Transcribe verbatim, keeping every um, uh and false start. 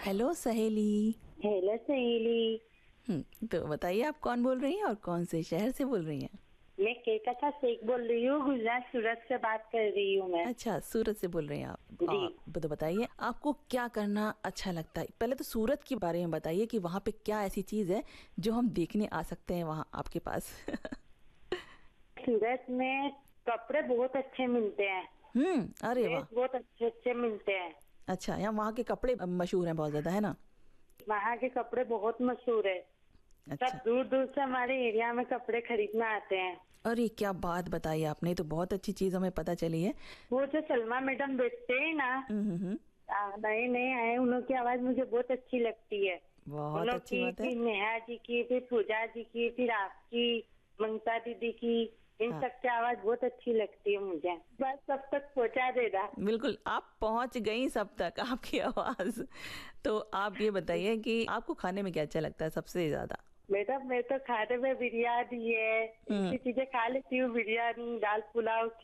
Hello सहेली। Hello सहेली। हम्म तो बताइए आप कौन बोल रही हैं और कौन से शहर से बोल रही हैं? मैं केकथा शेख बोल रही हूँ, गुजरात सूरत से बात कर रही हूँ मैं। अच्छा, सूरत से बोल रही हैं आप। जी। आप तो बताइए आपको क्या करना अच्छा लगता है। पहले तो सूरत के बारे में बताइए कि वहाँ पे क्या ऐसी चीज है जो हम देखने आ सकते हैं वहाँ आपके पास। सूरत में कपड़े बहुत अच्छे मिलते हैं। हम्म अरे ड्रेस वाह। बहुत अच्छे अच्छे मिलते हैं। अच्छा, यहाँ वहाँ के कपड़े मशहूर हैं बहुत ज्यादा, है ना? वहाँ के कपड़े बहुत मशहूर है। अच्छा। सब दूर दूर से हमारे एरिया में कपड़े खरीदने आते हैं। अरे क्या बात बताई आपने, तो बहुत अच्छी चीज हमें पता चली है। वो जो सलमा मैडम बेचते हैं ना, हम्म हम्म। नए नए आए, उनकी आवाज मुझे बहुत अच्छी लगती है। बहुत अच्छी उनकी, बात है। फिर नेहा जी की, फिर पूजा जी की, फिर आपकी, ममता दीदी की, इन हाँ सबकी आवाज बहुत अच्छी लगती है मुझे। बस सब तक पहुंचा देना। बिल्कुल, आप पहुंच गई सब तक आपकी आवाज। तो आप ये बताइए कि आपको खाने में क्या अच्छा लगता है सबसे ज्यादा? मैडम मैं तो खाने में बिरयानी है, हम्म। ऐसी चीजें खा लेती हूँ, बिरयानी, दाल पुलाव,